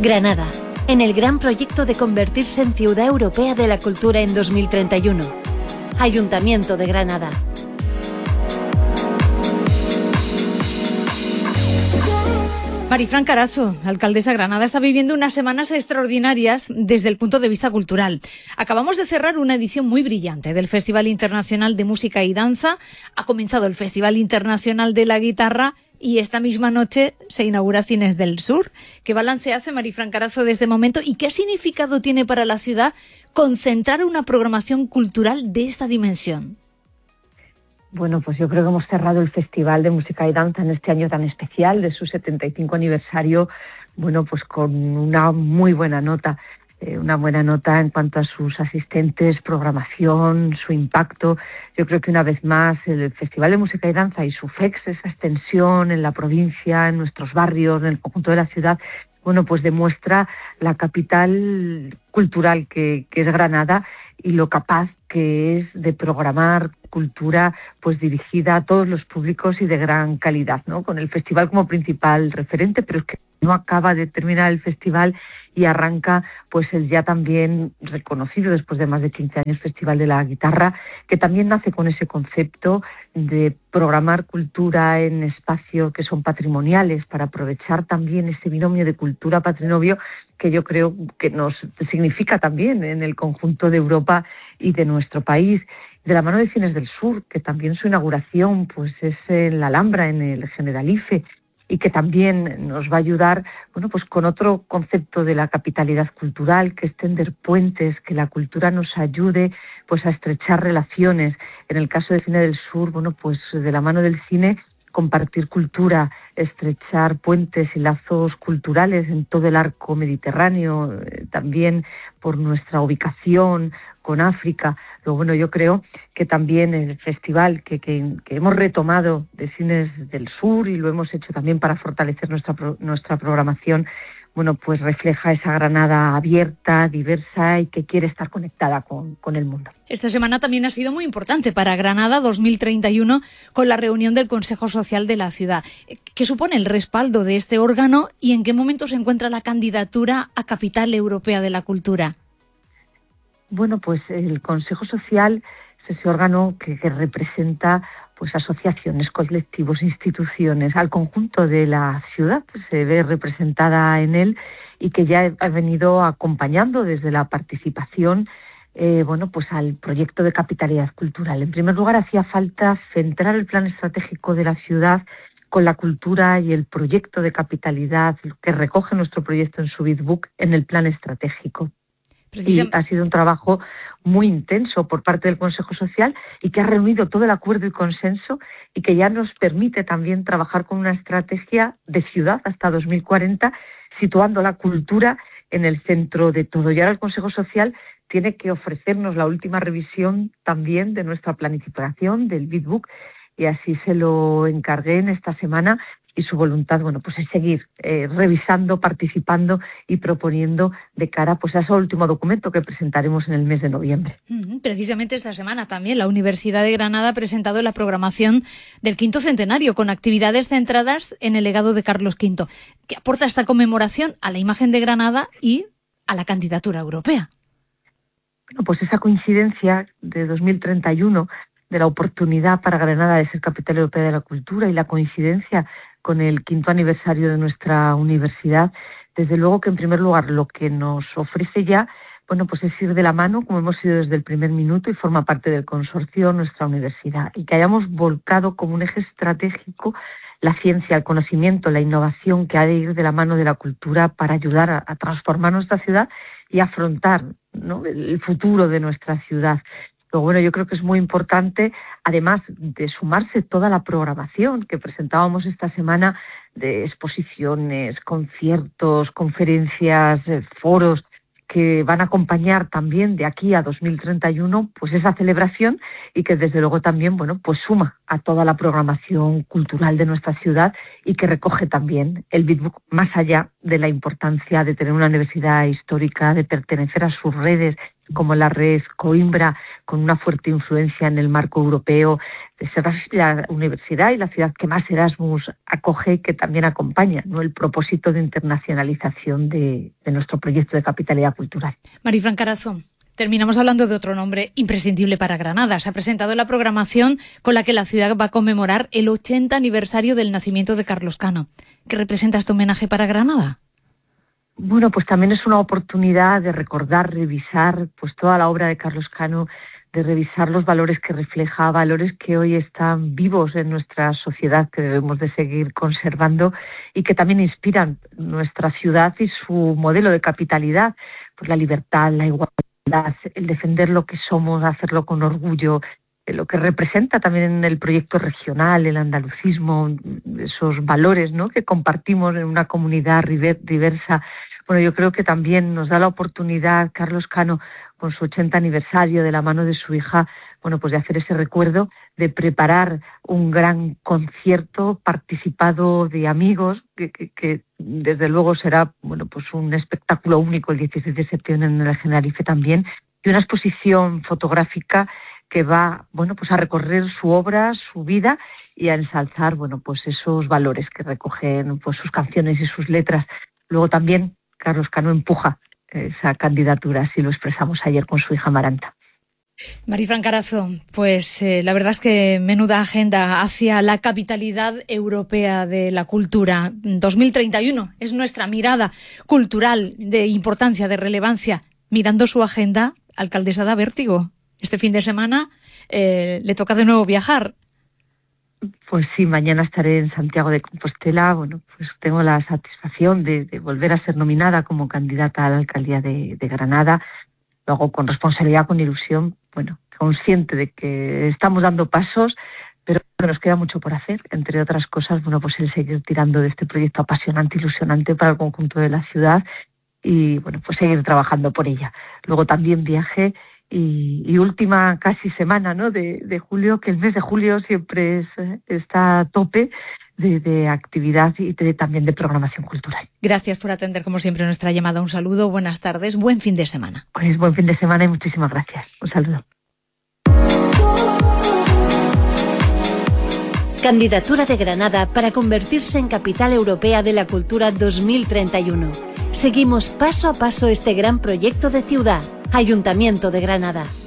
Granada, en el gran proyecto de convertirse en Ciudad Europea de la Cultura en 2031. Ayuntamiento de Granada. Marifran Carazo, alcaldesa de Granada, está viviendo unas semanas extraordinarias desde el punto de vista cultural. Acabamos de cerrar una edición muy brillante del Festival Internacional de Música y Danza. Ha comenzado el Festival Internacional de la Guitarra y esta misma noche se inaugura Cines del Sur. ¿Qué balance hace Marifran Carazo de este momento y qué significado tiene para la ciudad concentrar una programación cultural de esta dimensión? Bueno, pues yo creo que hemos cerrado el Festival de Música y Danza en este año tan especial de su 75 aniversario, bueno, pues con una muy buena nota. Una buena nota en cuanto a sus asistentes, programación, su impacto. Yo creo que una vez más el Festival de Música y Danza y su FEX, esa extensión en la provincia, en nuestros barrios, en el conjunto de la ciudad, bueno, pues demuestra la capital cultural que es Granada y lo capaz que es de programar cultura pues dirigida a todos los públicos y de gran calidad, ¿no? Con el festival como principal referente, pero es que no acaba de terminar el festival y arranca pues el ya también reconocido después de más de 15 años Festival de la Guitarra, que también nace con ese concepto de programar cultura en espacios que son patrimoniales para aprovechar también ese binomio de cultura-patrimonio que yo creo que nos significa también en el conjunto de Europa y de nuestro país. De la mano de Cines del Sur, que también su inauguración pues es en la Alhambra, en el Generalife, y que también nos va a ayudar, bueno, pues con otro concepto de la capitalidad cultural, que es tender puentes, que la cultura nos ayude pues a estrechar relaciones. En el caso de Cine del Sur, bueno, pues de la mano del cine, compartir cultura, estrechar puentes y lazos culturales en todo el arco mediterráneo, también por nuestra ubicación con África. Pero bueno, yo creo que también el festival que hemos retomado de Cines del Sur y lo hemos hecho también para fortalecer nuestra programación, bueno, pues refleja esa Granada abierta, diversa y que quiere estar conectada con el mundo. Esta semana también ha sido muy importante para Granada 2031 con la reunión del Consejo Social de la ciudad. ¿Qué supone el respaldo de este órgano y en qué momento se encuentra la candidatura a Capital Europea de la Cultura? Bueno, pues el Consejo Social es ese órgano que representa pues asociaciones, colectivos, instituciones, al conjunto de la ciudad, pues se ve representada en él y que ya ha venido acompañando desde la participación bueno, pues al proyecto de capitalidad cultural. En primer lugar, hacía falta centrar el plan estratégico de la ciudad con la cultura y el proyecto y que recoge nuestro proyecto en su Bitbook en el plan estratégico. Y ha sido un trabajo muy intenso por parte del Consejo Social y que ha reunido todo el acuerdo y consenso y que ya nos permite también trabajar con una estrategia de ciudad hasta 2040, situando la cultura en el centro de todo. Y ahora el Consejo Social tiene que ofrecernos la última revisión también de nuestra planificación, del Bitbook, y así se lo encargué en esta semana. Y su voluntad, bueno, pues es seguir revisando, participando y proponiendo de cara pues a ese último documento que presentaremos en el mes de noviembre. Precisamente esta semana también la Universidad de Granada ha presentado la programación del quinto centenario con actividades centradas en el legado de Carlos V. ¿Qué aporta esta conmemoración a la imagen de Granada y a la candidatura europea? Bueno, pues esa coincidencia de 2031 de la oportunidad para Granada de ser capital europea de la cultura y la coincidencia con el quinto aniversario de nuestra universidad, desde luego que en primer lugar lo que nos ofrece ya, bueno, pues es ir de la mano, como hemos ido desde el primer minuto y forma parte del consorcio nuestra universidad, y que hayamos volcado como un eje estratégico la ciencia, el conocimiento, la innovación que ha de ir de la mano de la cultura para ayudar a transformar nuestra ciudad y afrontar, ¿no?, el futuro de nuestra ciudad. Pero bueno, yo creo que es muy importante, además de sumarse toda la programación que presentábamos esta semana de exposiciones, conciertos, conferencias, foros, que van a acompañar también de aquí a 2031 pues esa celebración y que desde luego también, bueno, pues suma a toda la programación cultural de nuestra ciudad y que recoge también el Bitbook más allá de la importancia de tener una universidad histórica, de pertenecer a sus redes como la red Coimbra, con una fuerte influencia en el marco europeo, de ser la universidad y la ciudad que más Erasmus acoge y que también acompaña, ¿no?, el propósito de internacionalización de nuestro proyecto de capitalidad cultural. Marifran Carazo, terminamos hablando de otro nombre imprescindible para Granada. Se ha presentado la programación con la que la ciudad va a conmemorar el 80 aniversario del nacimiento de Carlos Cano. ¿Qué representa este homenaje para Granada? Bueno, pues también es una oportunidad de recordar, revisar pues toda la obra de Carlos Cano, de revisar los valores que refleja, valores que hoy están vivos en nuestra sociedad, que debemos de seguir conservando y que también inspiran nuestra ciudad y su modelo de capitalidad, pues la libertad, la igualdad, el defender lo que somos, hacerlo con orgullo, lo que representa también el proyecto regional, el andalucismo, esos valores, ¿no?, que compartimos en una comunidad diversa. Bueno, yo creo que también nos da la oportunidad Carlos Cano, con su 80 aniversario, de la mano de su hija, bueno, pues de hacer ese recuerdo, de preparar un gran concierto participado de amigos, que desde luego será, bueno, pues un espectáculo único el 16 de septiembre en el Generalife también, y una exposición fotográfica que va, bueno, pues a recorrer su obra, su vida y a ensalzar, bueno, pues esos valores que recogen pues sus canciones y sus letras. Luego también Carlos Cano empuja esa candidatura, así lo expresamos ayer con su hija Amaranta. Marifran Carazo, pues la verdad es que menuda agenda hacia la capitalidad europea de la cultura. 2031 es nuestra mirada cultural de importancia, de relevancia. Mirando su agenda, alcaldesa da vértigo. Este fin de semana le toca de nuevo viajar. Pues sí, mañana estaré en Santiago de Compostela. Bueno, pues tengo la satisfacción de volver a ser nominada como candidata a la alcaldía de Granada. Lo hago con responsabilidad, con ilusión, bueno, consciente de que estamos dando pasos, pero que nos queda mucho por hacer. Entre otras cosas, bueno, pues el seguir tirando de este proyecto apasionante, ilusionante para el conjunto de la ciudad y, bueno, pues seguir trabajando por ella. Luego también viaje y última casi semana, ¿no?, de julio, que el mes de julio siempre está a tope de actividad y también de programación cultural. Gracias por atender, como siempre, nuestra llamada. Un saludo, buenas tardes, buen fin de semana. Pues buen fin de semana y muchísimas gracias. Un saludo. Candidatura de Granada para convertirse en Capital Europea de la Cultura 2031. Seguimos paso a paso este gran proyecto de ciudad. Ayuntamiento de Granada.